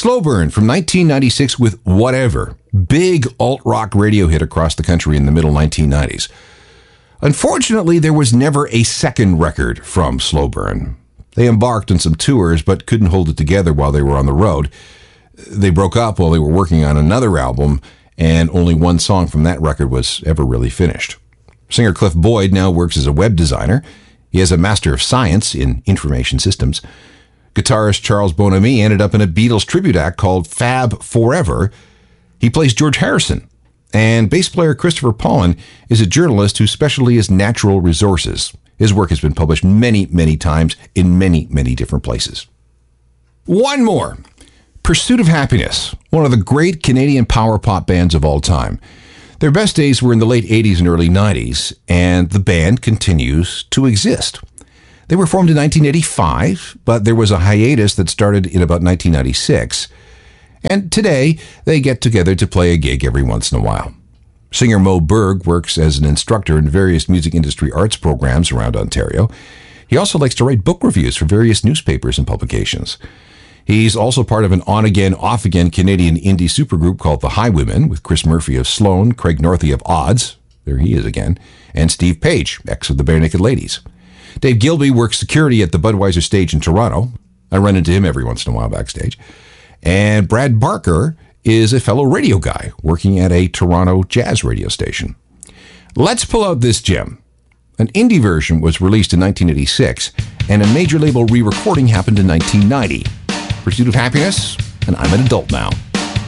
Slow Burn from 1996 with Whatever. Big alt-rock radio hit across the country in the middle 1990s. Unfortunately, there was never a second record from Slow Burn. They embarked on some tours, but couldn't hold it together while they were on the road. They broke up while they were working on another album, and only one song from that record was ever really finished. Singer Cliff Boyd now works as a web designer. He has a Master of Science in Information Systems. Guitarist Charles Bonamy ended up in a Beatles tribute act called Fab Forever. He plays George Harrison. And bass player Christopher Pollan is a journalist whose specialty is natural resources. His work has been published many, many times in many, many different places. One more. Pursuit of Happiness, one of the great Canadian power pop bands of all time. Their best days were in the late 80s and early 90s, and the band continues to exist. They were formed in 1985, but there was a hiatus that started in about 1996. And today, they get together to play a gig every once in a while. Singer Mo Berg works as an instructor in various music industry arts programs around Ontario. He also likes to write book reviews for various newspapers and publications. He's also part of an on-again, off-again Canadian indie supergroup called The Highwaymen, with Chris Murphy of Sloan, Craig Northey of Odds, there he is again, and Steve Page, ex of the Bare Naked Ladies. Dave Gilby works security at the Budweiser stage in Toronto. I run into him every once in a while backstage. And Brad Barker is a fellow radio guy working at a Toronto jazz radio station. Let's pull out this gem. An indie version was released in 1986, and a major label re-recording happened in 1990. Pursuit of Happiness, and I'm an adult now.